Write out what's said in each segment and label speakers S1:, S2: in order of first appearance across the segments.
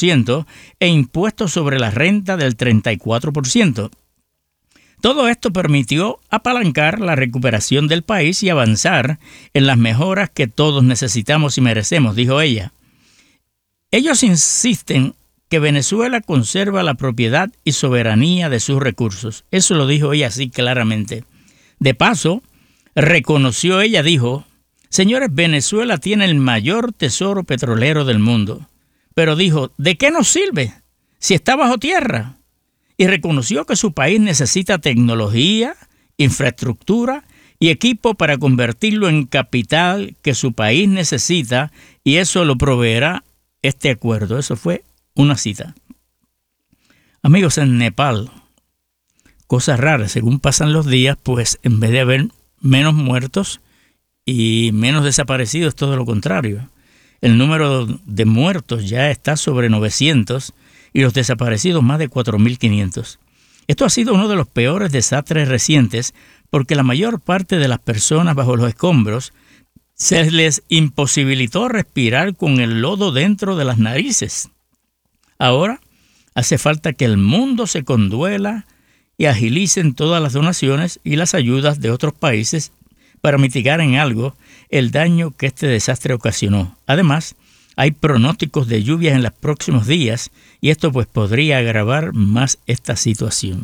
S1: 20% e impuestos sobre la renta del 34%. Todo esto permitió apalancar la recuperación del país y avanzar en las mejoras que todos necesitamos y merecemos, dijo ella. Ellos insisten que Venezuela conserva la propiedad y soberanía de sus recursos. Eso lo dijo ella así claramente. De paso, reconoció, ella dijo, señores, Venezuela tiene el mayor tesoro petrolero del mundo. Pero dijo, ¿de qué nos sirve si está bajo tierra? Y reconoció que su país necesita tecnología, infraestructura y equipo para convertirlo en capital que su país necesita, y eso lo proveerá este acuerdo. Eso fue una cita. Amigos, en Nepal, cosas raras, según pasan los días, pues en vez de haber menos muertos y menos desaparecidos, todo lo contrario. El número de muertos ya está sobre 900 y los desaparecidos más de 4.500. Esto ha sido uno de los peores desastres recientes porque la mayor parte de las personas bajo los escombros se les imposibilitó respirar con el lodo dentro de las narices. Ahora hace falta que el mundo se conduela y agilicen todas las donaciones y las ayudas de otros países para mitigar en algo el daño que este desastre ocasionó. Además, hay pronósticos de lluvias en los próximos días y esto pues podría agravar más esta situación.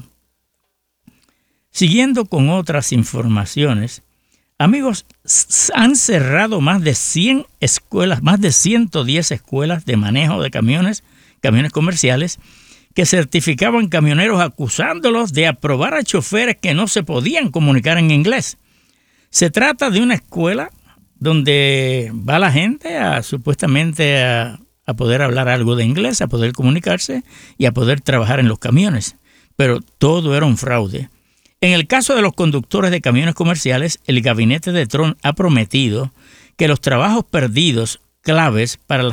S1: Siguiendo con otras informaciones, amigos, han cerrado más de 100 escuelas, más de 110 escuelas de manejo de camiones comerciales que certificaban camioneros acusándolos de aprobar a choferes que no se podían comunicar en inglés. Se trata de una escuela donde va la gente supuestamente a poder hablar algo de inglés, a poder comunicarse y a poder trabajar en los camiones. Pero todo era un fraude. En el caso de los conductores de camiones comerciales, el gabinete de Trump ha prometido que los trabajos perdidos claves para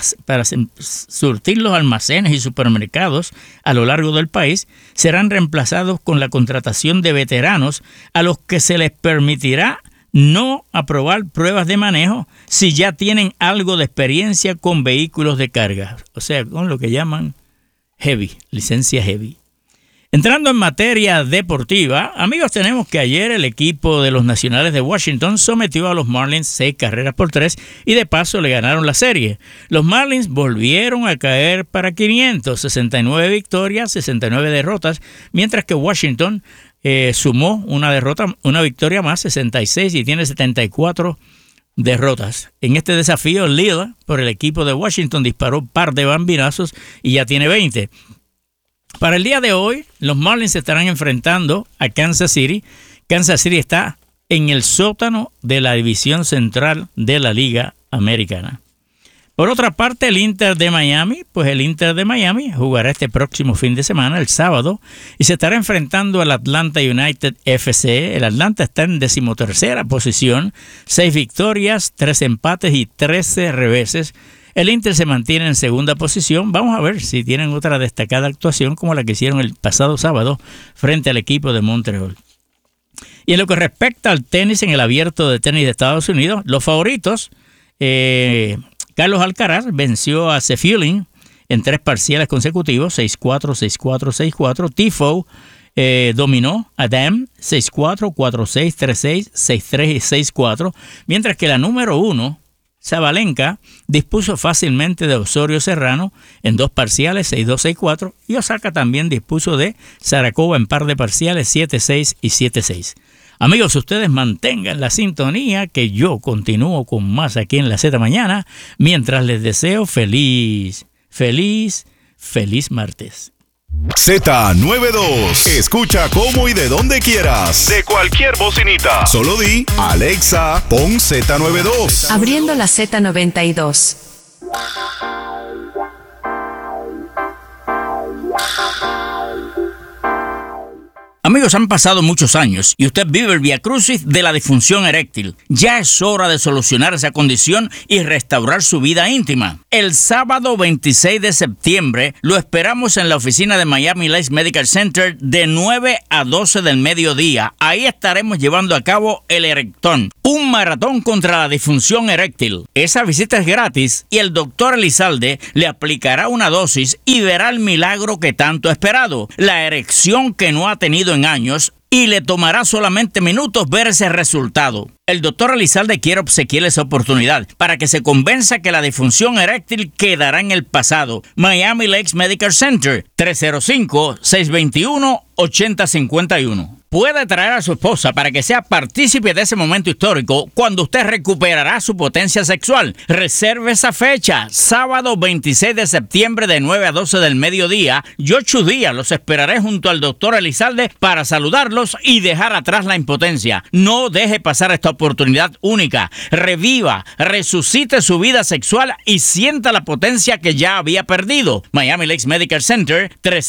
S1: surtir los almacenes y supermercados a lo largo del país serán reemplazados con la contratación de veteranos a los que se les permitirá no aprobar pruebas de manejo si ya tienen algo de experiencia con vehículos de carga, o sea, con lo que llaman heavy, licencia heavy. Entrando en materia deportiva, amigos, tenemos que ayer el equipo de los Nacionales de Washington sometió a los Marlins 6-3 y de paso le ganaron la serie. Los Marlins volvieron a caer para 500, 69 victorias, 69 derrotas, mientras que Washington sumó una victoria más, 66, y tiene 74 derrotas. En este desafío, Lila, por el equipo de Washington, disparó un par de bambinazos y ya tiene 20. Para el día de hoy, los Marlins se estarán enfrentando a Kansas City. Kansas City está en el sótano de la división central de la Liga Americana. Por otra parte, el Inter de Miami jugará este próximo fin de semana, el sábado, y se estará enfrentando al Atlanta United FC. El Atlanta está en 13ª posición, 6 victorias, 3 empates y 13 reveses. El Inter se mantiene en segunda posición. Vamos a ver si tienen otra destacada actuación como la que hicieron el pasado sábado frente al equipo de Montreal. Y en lo que respecta al tenis en el Abierto de Tenis de Estados Unidos, los favoritos, Carlos Alcaraz venció a Sefulin en 3 parciales consecutivos, 6-4, 6-4, 6-4. Tiafoe dominó a Dam 6-4, 4-6, 3-6, 6-3 y 6-4, mientras que la número 1, Sabalenka, dispuso fácilmente de Osorio Serrano en 2 parciales, 6-2, 6-4, y Osaka también dispuso de Sharapova en par de parciales, 7-6 y 7-6. Amigos, ustedes mantengan la sintonía que yo continúo con más aquí en la Z Mañana, mientras les deseo feliz martes.
S2: Z92. Escucha cómo y de donde quieras. De cualquier bocinita. Solo di, Alexa, pon Z92.
S3: Abriendo la Z92.
S1: Amigos, han pasado muchos años y usted vive el viacrucis de la disfunción eréctil. Ya es hora de solucionar esa condición y restaurar su vida íntima. El sábado 26 de septiembre lo esperamos en la oficina de Miami Lakes Medical Center de 9 a 12 del mediodía. Ahí estaremos llevando a cabo el Erectón, un maratón contra la disfunción eréctil. Esa visita es gratis y el doctor Elizalde le aplicará una dosis y verá el milagro que tanto ha esperado, la erección que no ha tenido en años, y le tomará solamente minutos ver ese resultado. El doctor Elizalde quiere obsequiarle esa oportunidad para que se convenza que la disfunción eréctil quedará en el pasado. Miami Lakes Medical Center, 305-621-8051. Puede traer a su esposa para que sea partícipe de ese momento histórico cuando usted recuperará su potencia sexual. Reserve esa fecha, sábado 26 de septiembre de 9 a 12 del mediodía y 8 días. Los esperaré junto al doctor Elizalde para saludarlos y dejar atrás la impotencia. No deje pasar esta oportunidad única. Reviva, resucite su vida sexual y sienta la potencia que ya había perdido. Miami Lakes Medical Center,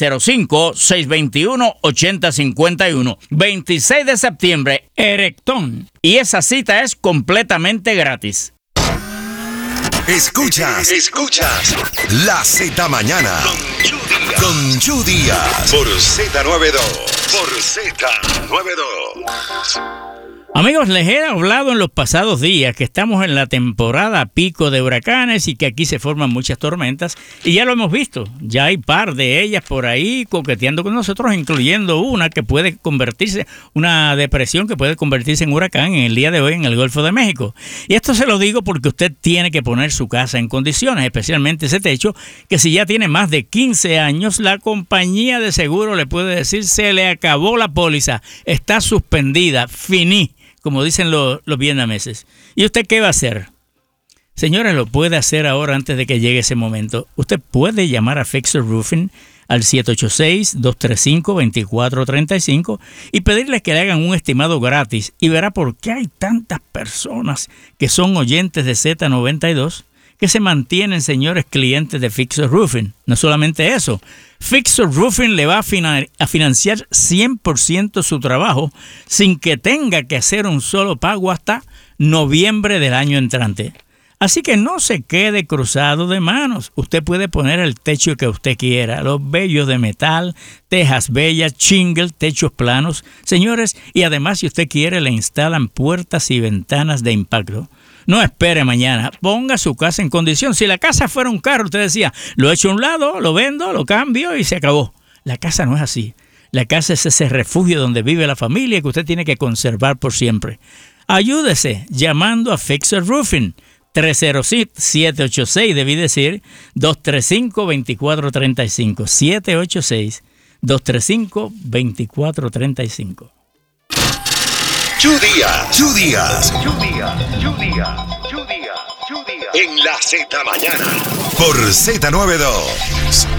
S1: 305-621-8051. 26 de septiembre, Erectón. Y esa cita es completamente gratis.
S2: Escuchas La Z Mañana con Chu Díaz por Z92.
S1: Amigos, les he hablado en los pasados días que estamos en la temporada pico de huracanes y que aquí se forman muchas tormentas y ya lo hemos visto. Ya hay par de ellas por ahí coqueteando con nosotros, incluyendo una que puede convertirse, una depresión que puede convertirse en huracán en el día de hoy en el Golfo de México. Y esto se lo digo porque usted tiene que poner su casa en condiciones, especialmente ese techo, que si ya tiene más de 15 años, la compañía de seguro le puede decir se le acabó la póliza, está suspendida, finí, como dicen los vietnameses. ¿Y usted qué va a hacer? Señores, lo puede hacer ahora antes de que llegue ese momento. Usted puede llamar a Fixer Roofing al 786-235-2435 y pedirles que le hagan un estimado gratis y verá por qué hay tantas personas que son oyentes de Z92 que se mantienen, señores, clientes de Fixer Roofing. No solamente eso, Fixer Roofing le va a financiar 100% su trabajo sin que tenga que hacer un solo pago hasta noviembre del año entrante. Así que no se quede cruzado de manos. Usted puede poner el techo que usted quiera, los bellos de metal, tejas bellas, shingle, techos planos. Señores, y además si usted quiere le instalan puertas y ventanas de impacto. No espere mañana, ponga su casa en condición. Si la casa fuera un carro, usted decía, lo echo a un lado, lo vendo, lo cambio y se acabó. La casa no es así. La casa es ese refugio donde vive la familia que usted tiene que conservar por siempre. Ayúdese llamando a Fixer Roofing. 305-786, debí decir, 235-2435. 786-235-2435.
S2: Chu Díaz. En la Z Mañana. Por Z92.